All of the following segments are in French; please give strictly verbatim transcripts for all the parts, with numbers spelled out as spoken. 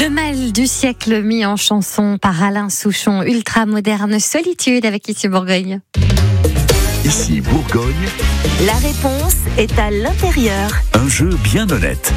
Le mal du siècle mis en chanson par Alain Souchon, ultra moderne solitude avec Ici Bourgogne. Ici Bourgogne, la réponse est à l'intérieur. Un jeu bien honnête.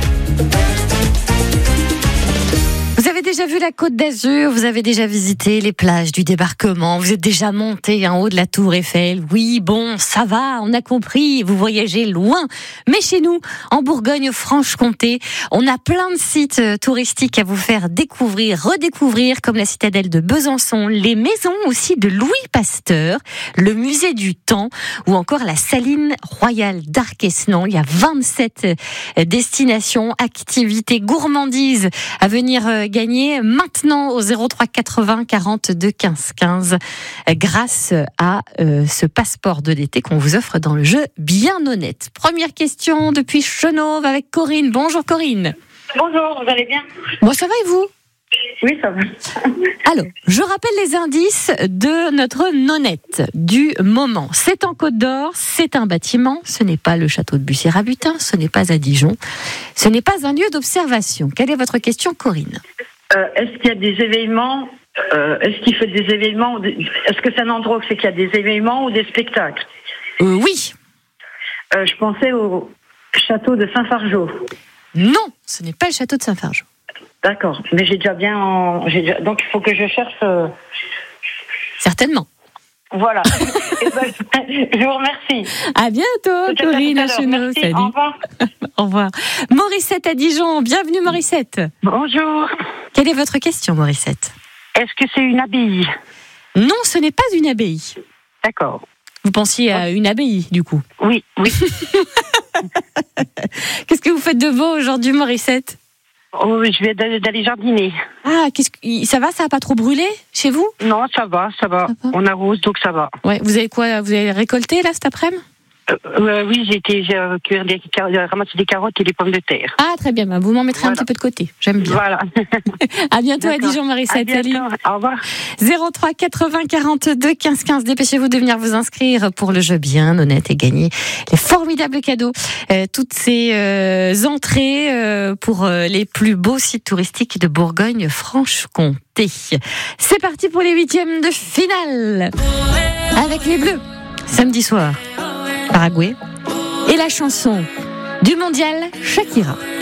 Vous avez déjà vu la Côte d'Azur, vous avez déjà visité les plages du débarquement, vous êtes déjà monté en haut de la Tour Eiffel. Oui, bon, ça va, on a compris, vous voyagez loin. Mais chez nous, en Bourgogne-Franche-Comté, on a plein de sites touristiques à vous faire découvrir, redécouvrir, comme la citadelle de Besançon, les maisons aussi de Louis Pasteur, le musée du temps, ou encore la saline royale d'Arquesnan. Il y a vingt-sept destinations, activités, gourmandises à venir gagner maintenant au zéro trois quatre-vingts quarante-deux quinze quinze grâce à euh, ce passeport de l'été qu'on vous offre dans le jeu Bien Honnête. Première question depuis Chenauve avec Corinne. Bonjour Corinne. Bonjour, vous allez bien? Moi ça va et vous? Oui, ça va. Alors, je rappelle les indices de notre nonnette du moment. C'est en Côte d'Or, c'est un bâtiment, ce n'est pas le château de Bussy-Rabutin, ce n'est pas à Dijon, ce n'est pas un lieu d'observation. Quelle est votre question, Corinne? Euh, est-ce qu'il y a des événements euh, Est-ce qu'il fait des événements ou des, Est-ce que c'est un endroit où c'est qu'il y a des événements ou des spectacles? euh, Oui. Euh, je pensais au château de Saint-Fargeau. Non, ce n'est pas le château de Saint-Fargeau. D'accord, mais j'ai déjà bien... En... J'ai déjà... Donc il faut que je cherche... Euh... Certainement. Voilà. Et ben, je vous remercie. À bientôt, Peut-être Corinne à à tout à l'heure. Chenauve. Merci, Salut. au revoir. Au revoir. Morissette à Dijon. Bienvenue, Morissette. Bonjour. Quelle est votre question, Morissette? Est-ce que c'est une abbaye? Non, ce n'est pas une abbaye. D'accord. Vous pensiez à une abbaye, du coup? Oui, oui. Qu'est-ce que vous faites de beau aujourd'hui, Morissette? Oh, je vais d'aller jardiner. Ah, qu'est-ce que... ça va, ça n'a pas trop brûlé chez vous? Non, ça va, ça va. Ça va. On arrose, donc ça va. Ouais, vous avez quoi? Vous avez récolté là cet après-midi? Euh, euh, oui, j'ai été j'ai, euh, cueillir des, euh, ramasser des carottes et des pommes de terre. Ah, très bien. Bah, vous m'en mettrez Voilà. un petit peu de côté. J'aime bien. Voilà. À bientôt à D'accord. Dijon, Morissette. À bientôt. Salut. Au revoir. zéro trois quatre-vingts quarante-deux quinze quinze. Dépêchez-vous de venir vous inscrire pour le jeu Bien Honnête et gagner les formidables cadeaux. Euh, toutes ces euh, entrées euh, pour euh, les plus beaux sites touristiques de Bourgogne-Franche-Comté. C'est parti pour les huitièmes de finale avec les Bleus. Samedi soir, Paraguay. Et la chanson du mondial, Shakira.